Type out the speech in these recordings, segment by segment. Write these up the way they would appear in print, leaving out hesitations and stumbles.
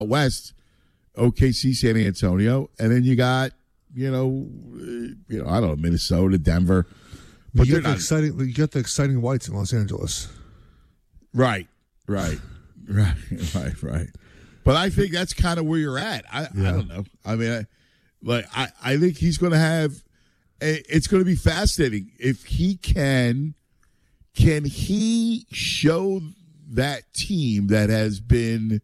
West, OKC, San Antonio, and then you got I don't know, Minnesota, Denver. But you got the exciting whites in Los Angeles. Right. But I think that's kind of where you're at. I don't know. I mean, I think he's going to have. It's going to be fascinating if he can. Can he show that team that has been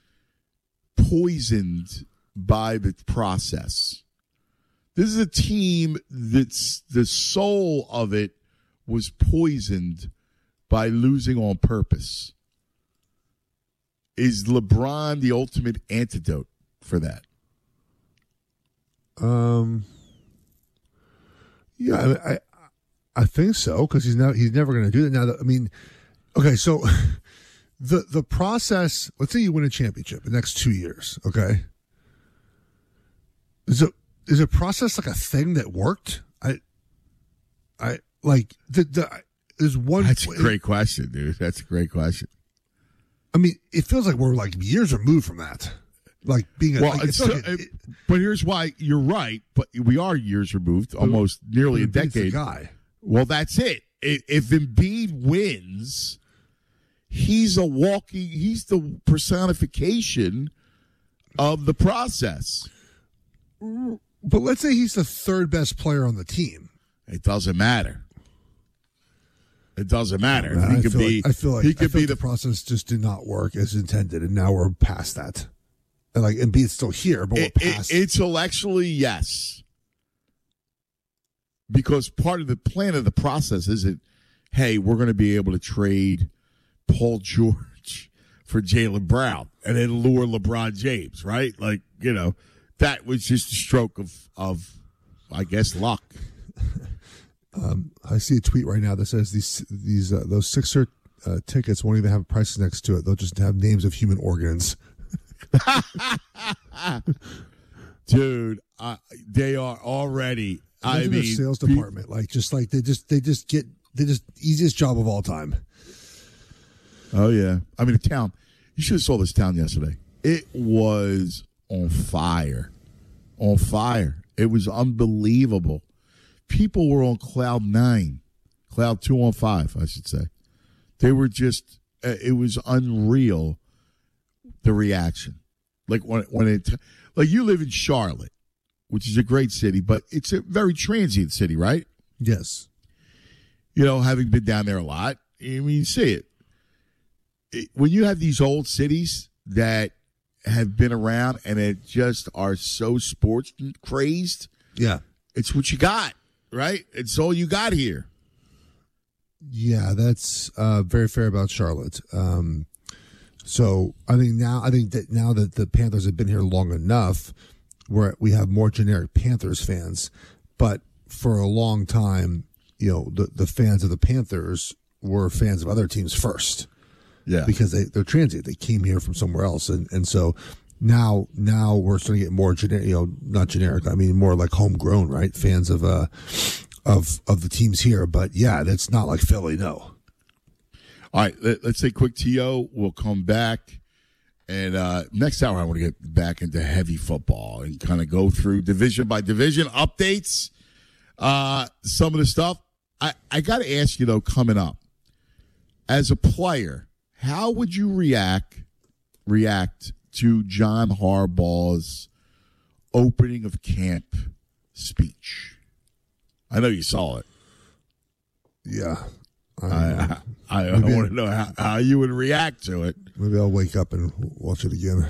poisoned by the process? This is a team that's the soul of it was poisoned by losing on purpose. Is LeBron the ultimate antidote for that? Yeah, I think so, because he's never going to do that. Now, I mean, okay, so the process. Let's say you win a championship the next 2 years. Okay, is a process like a thing that worked? I like there's one. That's a great question, dude. That's a great question. I mean, it feels like we're like years removed from that. Like being but here's why you're right. But we are years removed, almost nearly a decade. Guy. Well, that's it. If Embiid wins, he's the personification of the process. But let's say he's the third best player on the team. It doesn't matter. It doesn't matter. I feel like the process just did not work as intended, and now we're past that. And like Embiid's still here, but we're past. Intellectually, yes. Because part of the plan of the process isn't, hey, we're going to be able to trade Paul George for Jaylen Brown and then lure LeBron James, right? Like, that was just a stroke of I guess, luck. I see a tweet right now that says those Sixer tickets won't even have prices next to it. They'll just have names of human organs. Dude, they are already. I mean, sales department, they just easiest job of all time. Oh yeah, I mean the town. You should have saw this town yesterday. It was on fire, It was unbelievable. People were on cloud 9, cloud 215, I should say. They were just. It was unreal. The reaction, like like you live in Charlotte, which is a great city, but it's a very transient city, right? Yes. Having been down there a lot, I mean, you see it. When you have these old cities that have been around and it just are so sports crazed, yeah, it's what you got, right? It's all you got here. Yeah, that's very fair about Charlotte. So I think that now that the Panthers have been here long enough, we have more generic Panthers fans. But for a long time, the fans of the Panthers were fans of other teams first. Yeah, because they're transient. They came here from somewhere else, and so now we're starting to get more generic. Not generic. I mean more like homegrown, right? Fans of the teams here. But yeah, that's not like Philly. No. All right, let's take a quick TO. We'll come back. And next hour, I want to get back into heavy football and kind of go through division by division updates. Some of the stuff. I got to ask you, though, coming up, as a player, how would you react to John Harbaugh's opening of camp speech? I know you saw it. Yeah. I want to know how you would react to it. Maybe I'll wake up and watch it again.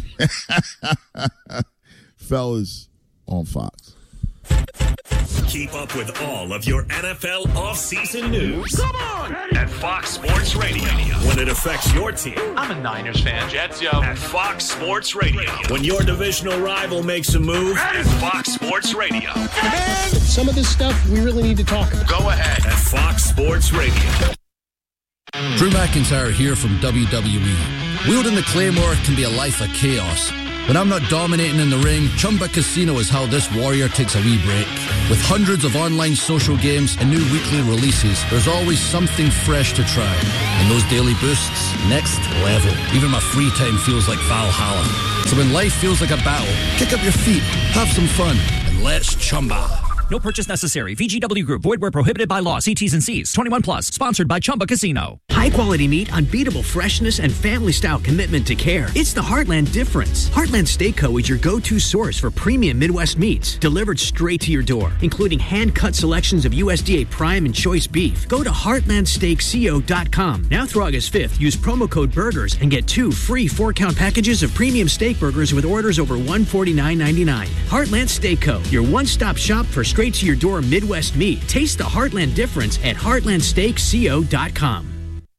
Fellas on Fox. Keep up with all of your NFL offseason news. Come on! At Fox Sports Radio. When it affects your team. I'm a Niners fan. Jets, yo. At Fox Sports Radio. When your divisional rival makes a move. At Fox Sports Radio. And some of this stuff we really need to talk about. Go ahead. At Fox Sports Radio. Drew McIntyre here from WWE. Wielding the Claymore can be a life of chaos. When I'm not dominating in the ring, Chumba Casino is how this warrior takes a wee break. With hundreds of online social games and new weekly releases, there's always something fresh to try. And those daily boosts, next level. Even my free time feels like Valhalla. So when life feels like a battle, kick up your feet, have some fun, and let's Chumba. No purchase necessary. VGW Group. Void where prohibited by law. See T's and C's. 21 plus. Sponsored by Chumba Casino. High-quality meat, unbeatable freshness, and family-style commitment to care. It's the Heartland difference. Heartland Steak Co. is your go-to source for premium Midwest meats, delivered straight to your door, including hand-cut selections of USDA Prime and Choice beef. Go to heartlandsteakco.com. Now through August 5th, use promo code BURGERS and get 2 free 4-count packages of premium steak burgers with orders over $149.99. Heartland Steak Co., your one-stop shop for straight-to-your-door Midwest meat. Taste the Heartland difference at heartlandsteakco.com.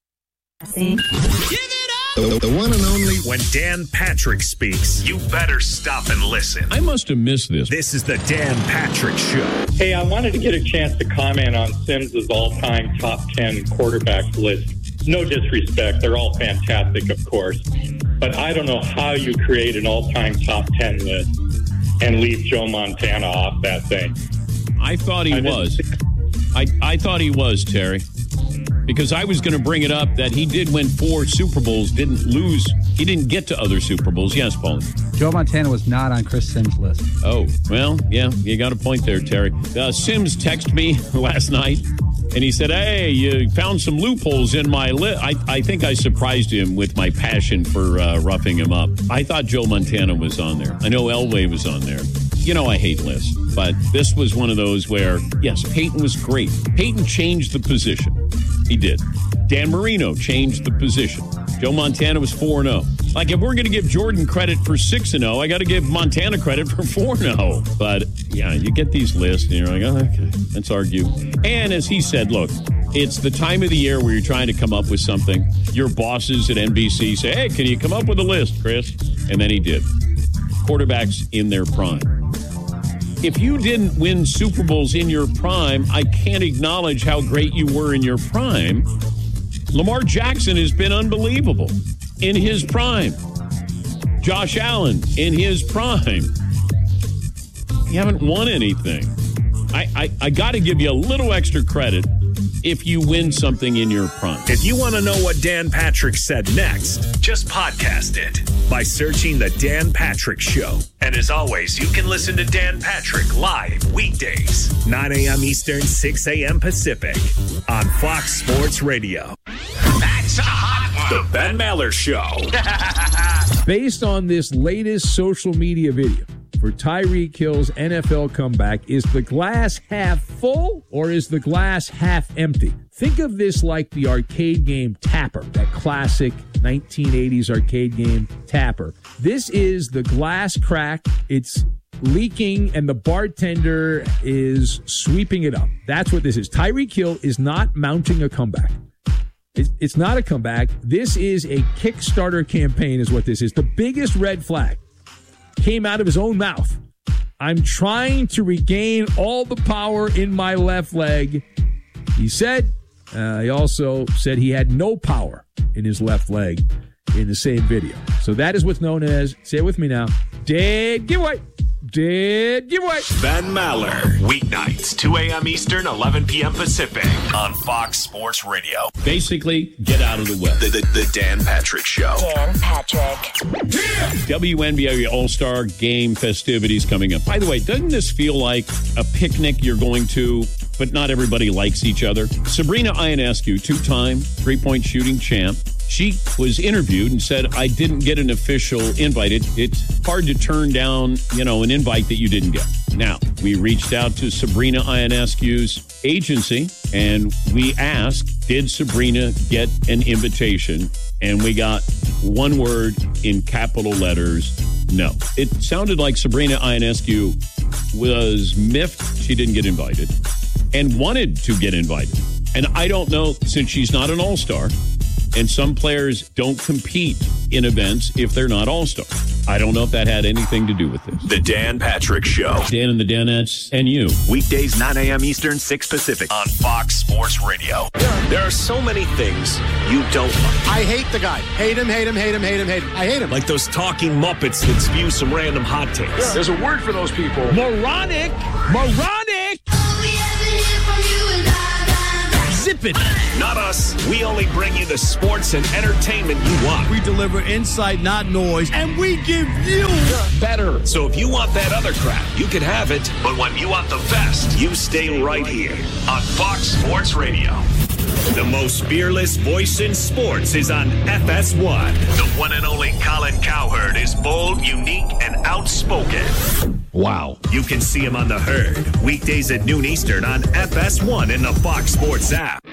The one and only. When Dan Patrick speaks, you better stop and listen. I must have missed this. This is the Dan Patrick Show. Hey, I wanted to get a chance to comment on Simms' all-time top 10 quarterbacks list. No disrespect. They're all fantastic, of course. But I don't know how you create an all-time top 10 list and leave Joe Montana off that thing. I thought he was. I thought he was, Terry. Because I was going to bring it up that he did win 4 Super Bowls, didn't lose. He didn't get to other Super Bowls. Yes, Paul. Joe Montana was not on Chris Simms' list. Oh, well, yeah, you got a point there, Terry. Simms texted me last night, and he said, hey, you found some loopholes in my list. I think I surprised him with my passion for roughing him up. I thought Joe Montana was on there. I know Elway was on there. You know I hate lists, but this was one of those where, yes, Peyton was great. Peyton changed the position. He did. Dan Marino changed the position. Joe Montana was 4-0. Like, if we're going to give Jordan credit for 6-0, I got to give Montana credit for 4-0. But, yeah, you get these lists, and you're like, oh, okay, let's argue. And as he said, look, it's the time of the year where you're trying to come up with something. Your bosses at NBC say, hey, can you come up with a list, Chris? And then he did. Quarterbacks in their prime. If you didn't win Super Bowls in your prime, I can't acknowledge how great you were in your prime. Lamar Jackson has been unbelievable in his prime. Josh Allen in his prime. You haven't won anything. I got to give you a little extra credit if you win something in your prime. If you want to know what Dan Patrick said next, just podcast it by searching The Dan Patrick Show. And as always, you can listen to Dan Patrick live weekdays, 9 a.m. Eastern, 6 a.m. Pacific on Fox Sports Radio. That's a hot one. The Ben Maller Show. Based on this latest social media video for Tyreek Hill's NFL comeback, is the glass half full or is the glass half empty? Think of this like the arcade game Tapper, that classic 1980s arcade game Tapper. This is the glass crack. It's leaking, and the bartender is sweeping it up. That's what this is. Tyreek Hill is not mounting a comeback. It's not a comeback. This is a Kickstarter campaign is what this is. The biggest red flag came out of his own mouth. I'm trying to regain all the power in my left leg. He said, he also said he had no power in his left leg in the same video. So that is what's known as, say it with me now, dead giveaway. Dead giveaway. Ben Maller, weeknights, 2 a.m. Eastern, 11 p.m. Pacific on Fox Sports Radio. Basically, get out of the way. The Dan Patrick Show. Dan Patrick. WNBA All-Star Game festivities coming up. By the way, doesn't this feel like a picnic you're going to, but not everybody likes each other? Sabrina Ionescu, 2-time three-point shooting champ, she was interviewed and said, I didn't get an official invite. It's hard to turn down, an invite that you didn't get. Now, we reached out to Sabrina Ionescu's agency, and we asked, did Sabrina get an invitation? And we got one word in capital letters, no. It sounded like Sabrina Ionescu was miffed she didn't get invited and wanted to get invited. And I don't know, since she's not an all-star, and some players don't compete in events if they're not all-stars. I don't know if that had anything to do with this. The Dan Patrick Show. Dan and the Danettes and you. Weekdays, 9 a.m. Eastern, 6 Pacific on Fox Sports Radio. There are so many things you don't like. I hate the guy. Hate him. I hate him. Like those talking Muppets that spew some random hot takes. Yeah. There's a word for those people. Moronic. Zip it. Not us. We only bring you the sports and entertainment you want. We deliver insight, not noise, and we give you better. So if you want that other crap, you can have it. But when you want the best, you stay right here on Fox Sports Radio. The most fearless voice in sports is on FS1. The one and only Colin Cowherd is bold, unique, and outspoken. Wow. You can see him on The Herd, weekdays at noon Eastern on FS1 in the Fox Sports app.